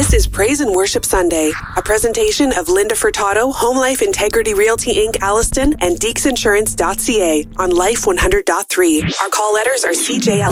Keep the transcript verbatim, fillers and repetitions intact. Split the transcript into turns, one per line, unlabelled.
This is Praise and Worship Sunday, a presentation of Linda Furtado, Home Life Integrity Realty Incorporated, Alliston, and Deeks Insurance dot C A on Life one hundred point three. Our call letters are C J L.